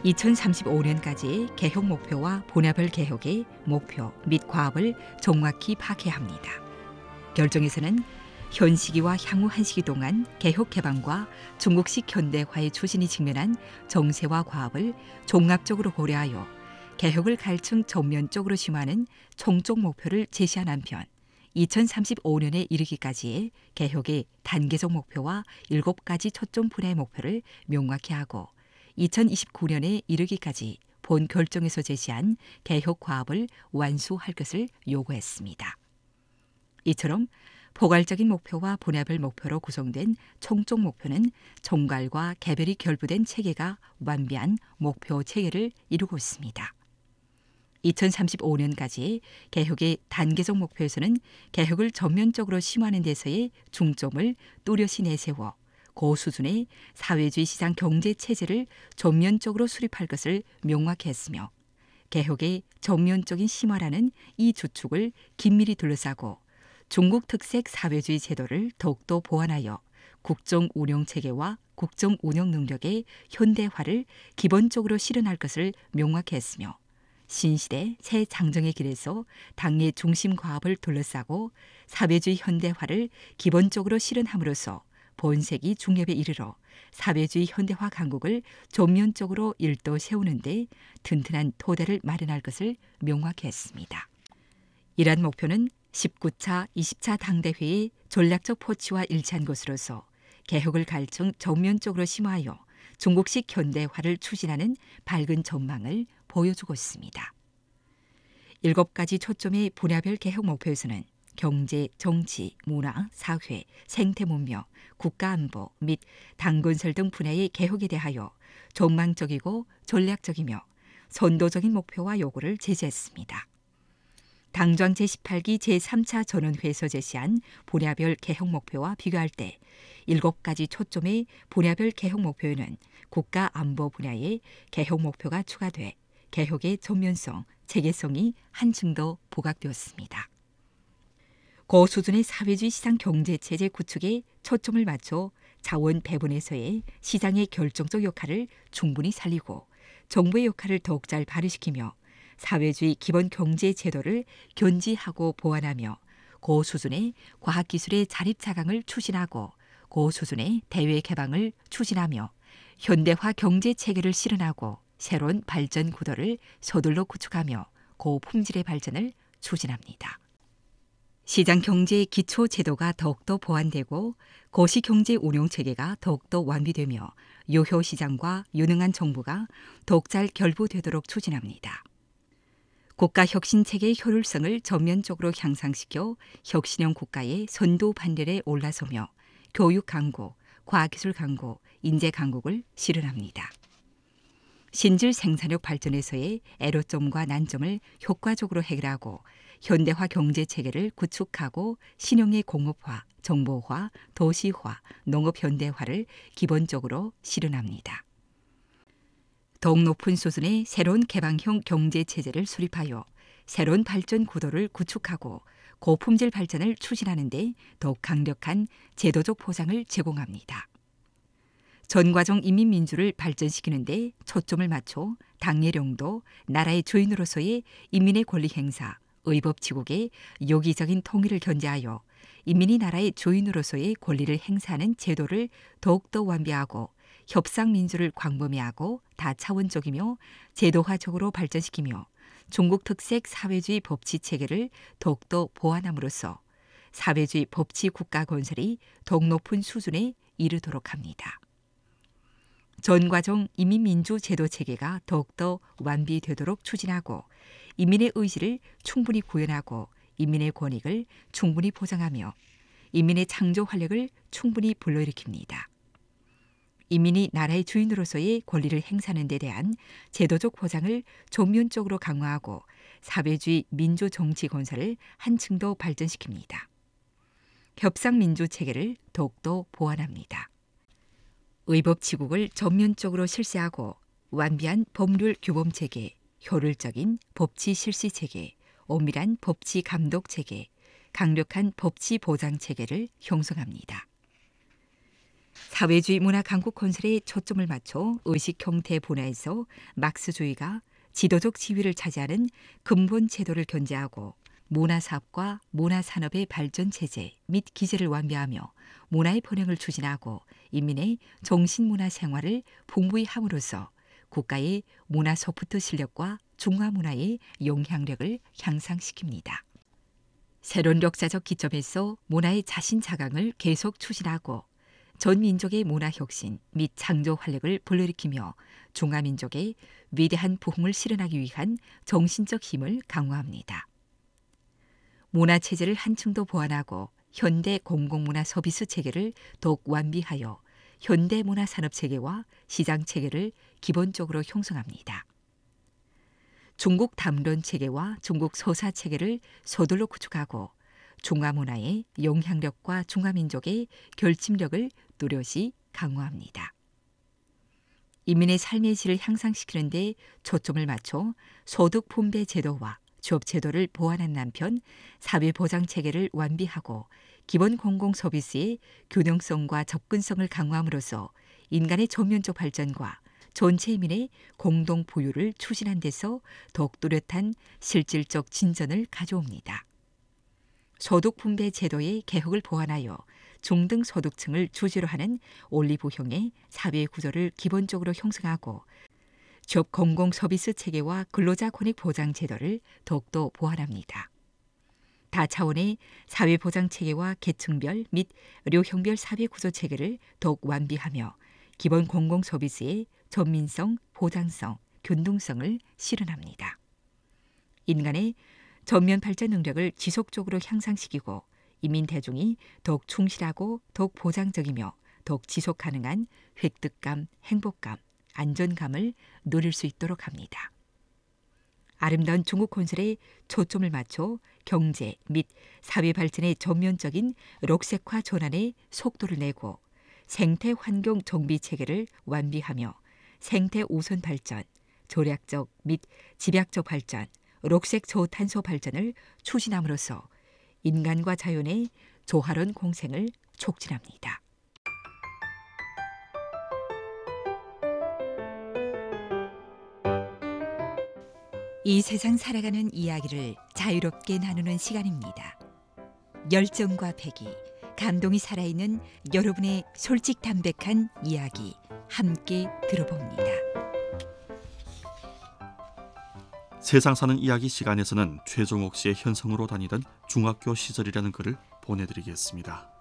2035년까지 개혁 목표와 분야별 개혁의 목표 및 과업을 정확히 파악해야 합니다. 결정에서는 현 시기와 향후 한 시기 동안 개혁 개방과 중국식 현대화의 추진이 직면한 정세와 과업을 종합적으로 고려하여 개혁을 갈증 전면적으로 심화하는 총적 목표를 제시한 한편 2035년에 이르기까지의 개혁의 단계적 목표와 7가지 초점 분야의 목표를 명확히 하고 2029년에 이르기까지 본 결정에서 제시한 개혁 과업을 완수할 것을 요구했습니다. 이처럼 포괄적인 목표와 분야별 목표로 구성된 총적 목표는 총괄과 개별이 결부된 체계가 완비한 목표 체계를 이루고 있습니다. 2035년까지 개혁의 단계적 목표에서는 개혁을 전면적으로 심화하는 데서의 중점을 뚜렷이 내세워 고수준의 사회주의 시장 경제 체제를 전면적으로 수립할 것을 명확히 했으며 개혁의 전면적인 심화라는 이 주축을 긴밀히 둘러싸고 중국 특색 사회주의 제도를 더욱더 보완하여 국정 운영 체계와 국정 운영 능력의 현대화를 기본적으로 실현할 것을 명확히 했으며 신시대 새 장정의 길에서 당의 중심 과업을 둘러싸고 사회주의 현대화를 기본적으로 실현함으로써 본세기 중엽에 이르러 사회주의 현대화 강국을 전면적으로 일도 세우는 데 튼튼한 토대를 마련할 것을 명확히 했습니다. 이러한 목표는 19차, 20차 당대회의 전략적 포치와 일치한 것으로서 개혁을 갈증 전면적으로 심화하여 중국식 현대화를 추진하는 밝은 전망을 보여주고 있습니다. 7가지 초점의 분야별 개혁 목표에서는 경제, 정치, 문화, 사회, 생태 문명, 국가 안보 및 당건설 등 분야의 개혁에 대하여 전망적이고 전략적이며 선도적인 목표와 요구를 제시했습니다. 당정 제18기 제3차 전원회에서 제시한 분야별 개혁 목표와 비교할 때 7가지 초점의 분야별 개혁 목표에는 국가 안보 분야의 개혁 목표가 추가돼 개혁의 전면성, 체계성이 한층 더 부각되었습니다. 고수준의 사회주의 시장 경제체제 구축에 초점을 맞춰 자원 배분에서의 시장의 결정적 역할을 충분히 살리고 정부의 역할을 더욱 잘 발휘시키며 사회주의 기본 경제 제도를 견지하고 보완하며 고수준의 과학기술의 자립자강을 추진하고 고수준의 대외 개방을 추진하며 현대화 경제 체계를 실현하고 새로운 발전 구도를 서둘러 구축하며 고품질의 발전을 추진합니다. 시장 경제의 기초 제도가 더욱더 보완되고 거시경제 운용 체계가 더욱더 완비되며 유효 시장과 유능한 정부가 더욱 잘 결부되도록 추진합니다. 국가 혁신 체계의 효율성을 전면적으로 향상시켜 혁신형 국가의 선도 반열에 올라서며 교육 강국, 과학기술 강국, 인재 강국을 실현합니다. 신질 생산력 발전에서의 애로점과 난점을 효과적으로 해결하고 현대화 경제 체계를 구축하고 신형의 공업화, 정보화, 도시화, 농업 현대화를 기본적으로 실현합니다. 더욱 높은 수준의 새로운 개방형 경제 체제를 수립하여 새로운 발전 구도를 구축하고 고품질 발전을 추진하는 데 더욱 강력한 제도적 보장을 제공합니다. 전 과정 인민민주를 발전시키는 데 초점을 맞춰 당례령도 나라의 주인으로서의 인민의 권리 행사, 의법치국의 요기적인 통일을 견제하여 인민이 나라의 주인으로서의 권리를 행사하는 제도를 더욱더 완비하고 협상민주를 광범위하고 다차원적이며 제도화적으로 발전시키며 중국 특색 사회주의 법치 체계를 더욱더 보완함으로써 사회주의 법치 국가 건설이 더욱 높은 수준에 이르도록 합니다. 전과정 인민민주 제도 체계가 더욱더 완비되도록 추진하고 인민의 의지를 충분히 구현하고 인민의 권익을 충분히 보장하며 인민의 창조 활력을 충분히 불러일으킵니다. 인민이 나라의 주인으로서의 권리를 행사하는 데 대한 제도적 보장을 전면적으로 강화하고 사회주의 민주 정치 건설을 한층 더 발전시킵니다. 협상민주 체계를 더욱더 보완합니다. 의법치국을 전면적으로 실시하고 완비한 법률 규범 체계, 효율적인 법치 실시 체계, 엄밀한 법치 감독 체계, 강력한 법치 보장 체계를 형성합니다. 사회주의 문화 강국 건설에 초점을 맞춰 의식 형태 분야에서 막스주의가 지도적 지위를 차지하는 근본 제도를 견제하고 문화사업과 문화산업의 발전 체제 및 기제를 완비하며 문화의 번영을 추진하고 인민의 정신문화 생활을 풍부히 함으로써 국가의 문화 소프트 실력과 중화문화의 영향력을 향상시킵니다. 새로운 역사적 기점에서 문화의 자신 자강을 계속 추진하고 전 민족의 문화 혁신 및 창조 활력을 불러일으키며 중화민족의 위대한 부흥을 실현하기 위한 정신적 힘을 강화합니다. 문화체제를 한층 더 보완하고 현대 공공문화 서비스 체계를 더욱 완비하여 현대 문화산업체계와 시장체계를 기본적으로 형성합니다. 중국 담론체계와 중국 서사체계를 서둘러 구축하고 중화문화의 영향력과 중화민족의 결집력을 뚜렷이 강화합니다. 인민의 삶의 질을 향상시키는 데 초점을 맞춰 소득 분배 제도와 취업 제도를 보완한 한편 사회보장체계를 완비하고 기본 공공서비스의 균형성과 접근성을 강화함으로써 인간의 전면적 발전과 전체 인민의 공동 부유를 추진한 데서 더욱 뚜렷한 실질적 진전을 가져옵니다. 소득 분배 제도의 개혁을 보완하여 중등 소득층을 주제로 하는 올리브형의 사회 구조를 기본적으로 형성하고 취업 공공 서비스 체계와 근로자 권익 보장 제도를 더욱더 보완합니다. 다차원의 사회 보장 체계와 계층별 및 료형별 사회 구조 체계를 더욱 완비하며 기본 공공 서비스의 전민성, 보장성, 균등성을 실현합니다. 인간의 전면 발전 능력을 지속적으로 향상시키고 인민 대중이 더욱 충실하고 더욱 보장적이며 더욱 지속 가능한 획득감, 행복감, 안전감을 누릴 수 있도록 합니다. 아름다운 중국 건설에 초점을 맞춰 경제 및 사회 발전의 전면적인 록색화 전환에 속도를 내고 생태 환경 정비 체계를 완비하며 생태 우선 발전, 절약적 및 집약적 발전, 록색 저탄소 발전을 추진함으로써 인간과 자연의 조화로운 공생을 촉진합니다. 이 세상 살아가는 이야기를 자유롭게 나누는 시간입니다. 열정과 패기, 감동이 살아있는 여러분의 솔직 담백한 이야기 함께 들어봅니다. 세상 사는 이야기 시간에서는 최종옥 씨의 현성으로 다니던 중학교 시절이라는 글을 보내드리겠습니다.